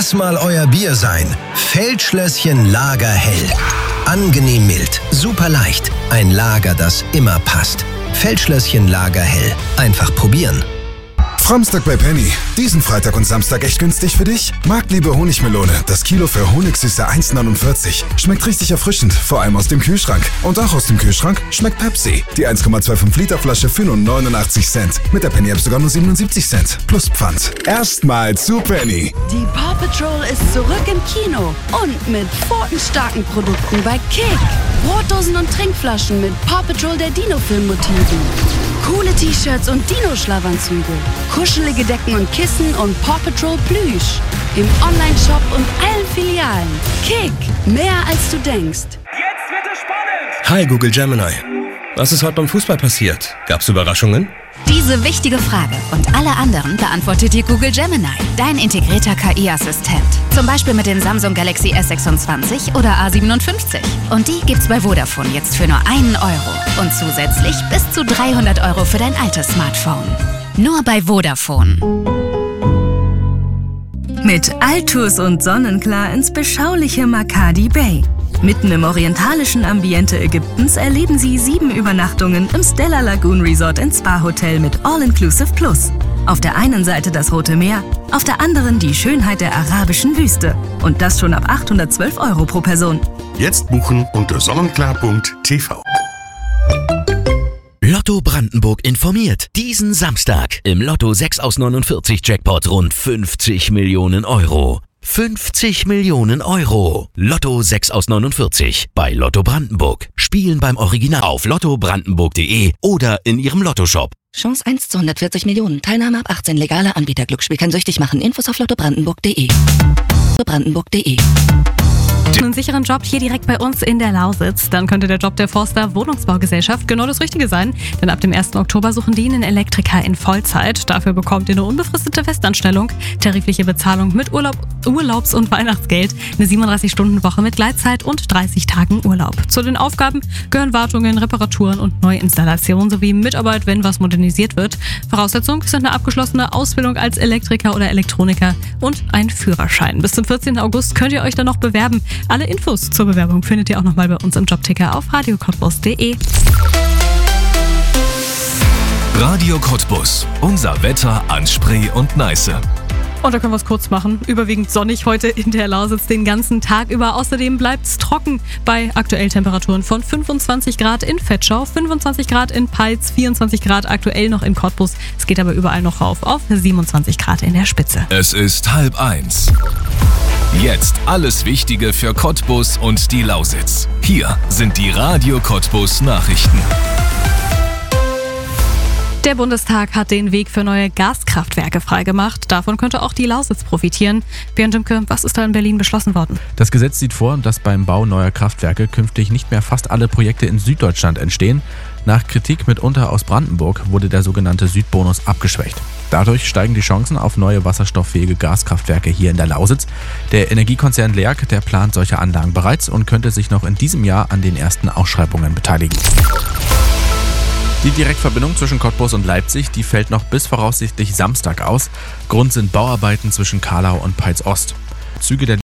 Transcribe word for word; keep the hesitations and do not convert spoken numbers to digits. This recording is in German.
das mal euer Bier sein. Feldschlösschen Lagerhell. Angenehm mild, super leicht. Ein Lager, das immer passt. Feldschlösschen Lagerhell. Einfach probieren. Framstag bei Penny. Diesen Freitag und Samstag echt günstig für dich? Marktliebe Honigmelone. Das Kilo für Honigsüße eins neunundvierzig. Schmeckt richtig erfrischend, vor allem aus dem Kühlschrank. Und auch aus dem Kühlschrank schmeckt Pepsi. Die eins Komma fünfundzwanzig Liter Flasche für nur neunundachtzig Cent. Mit der Penny App sogar nur siebenundsiebzig Cent. Plus Pfand. Erstmal zu Penny. Die Paw Patrol ist zurück im Kino. Und mit pfotenstarken Produkten bei Kick. Brotdosen und Trinkflaschen mit Paw Patrol der Dino-Film-Motiven. Coole T-Shirts und Dino-Schlafanzüge. Kuschelige Decken und Kissen und Paw Patrol Plüsch. Im Online-Shop und allen Filialen. Kick, mehr als du denkst. Jetzt wird es spannend! Hi Google Gemini. Was ist heute beim Fußball passiert? Gab's Überraschungen? Diese wichtige Frage und alle anderen beantwortet dir Google Gemini, dein integrierter K I-Assistent. Zum Beispiel mit den Samsung Galaxy S sechsundzwanzig oder A siebenundfünfzig. Und die gibt's bei Vodafone jetzt für nur einen Euro. Und zusätzlich bis zu dreihundert Euro für dein altes Smartphone. Nur bei Vodafone. Mit Altus und Sonnenklar ins beschauliche Makadi Bay. Mitten im orientalischen Ambiente Ägyptens erleben Sie sieben Übernachtungen im Stella Lagoon Resort and Spa Hotel mit All-Inclusive Plus. Auf der einen Seite das Rote Meer, auf der anderen die Schönheit der arabischen Wüste. Und das schon ab achthundertzwölf Euro pro Person. Jetzt buchen unter sonnenklar punkt t v. Lotto Brandenburg informiert. Diesen Samstag im Lotto sechs aus neunundvierzig Jackpot rund fünfzig Millionen Euro. fünfzig Millionen Euro. Lotto sechs aus neunundvierzig bei Lotto Brandenburg. Spielen beim Original auf lotto brandenburg punkt de oder in Ihrem Lottoshop. Chance eins zu hundertvierzig Millionen. Teilnahme ab achtzehn. Legale Anbieter. Glücksspiel kann süchtig machen. Infos auf lotto brandenburg punkt de. lotto brandenburg punkt de. Einen sicheren Job hier direkt bei uns in der Lausitz, dann könnte der Job der Forster Wohnungsbaugesellschaft genau das Richtige sein. Denn ab dem ersten Oktober suchen die einen Elektriker in Vollzeit. Dafür bekommt ihr eine unbefristete Festanstellung, tarifliche Bezahlung mit Urlaub, Urlaubs- und Weihnachtsgeld, eine siebenunddreißig-Stunden-Woche mit Gleitzeit und dreißig Tagen Urlaub. Zu den Aufgaben gehören Wartungen, Reparaturen und Neuinstallationen sowie Mitarbeit, wenn was modernisiert wird. Voraussetzung sind eine abgeschlossene Ausbildung als Elektriker oder Elektroniker und ein Führerschein. Bis zum vierzehnten August könnt ihr euch dann noch bewerben. Alle Infos zur Bewerbung findet ihr auch nochmal bei uns im Jobticker auf radio cottbus punkt de. Radio Cottbus. Unser Wetter an Spree und Neiße. Und da können wir es kurz machen. Überwiegend sonnig heute in der Lausitz den ganzen Tag über. Außerdem bleibt es trocken bei aktuell Temperaturen von fünfundzwanzig Grad in Vetschau, fünfundzwanzig Grad in Peitz, vierundzwanzig Grad aktuell noch in Cottbus. Es geht aber überall noch rauf auf siebenundzwanzig Grad in der Spitze. Es ist halb eins. Jetzt alles Wichtige für Cottbus und die Lausitz. Hier sind die Radio Cottbus Nachrichten. Der Bundestag hat den Weg für neue Gaskraftwerke freigemacht. Davon könnte auch die Lausitz profitieren. Björn Dümke, was ist da in Berlin beschlossen worden? Das Gesetz sieht vor, dass beim Bau neuer Kraftwerke künftig nicht mehr fast alle Projekte in Süddeutschland entstehen. Nach Kritik mitunter aus Brandenburg wurde der sogenannte Südbonus abgeschwächt. Dadurch steigen die Chancen auf neue wasserstofffähige Gaskraftwerke hier in der Lausitz. Der Energiekonzern L E A G, der plant solche Anlagen bereits und könnte sich noch in diesem Jahr an den ersten Ausschreibungen beteiligen. Die Direktverbindung zwischen Cottbus und Leipzig, die fällt noch bis voraussichtlich Samstag aus. Grund sind Bauarbeiten zwischen Kahlau und Peitz Ost. Züge der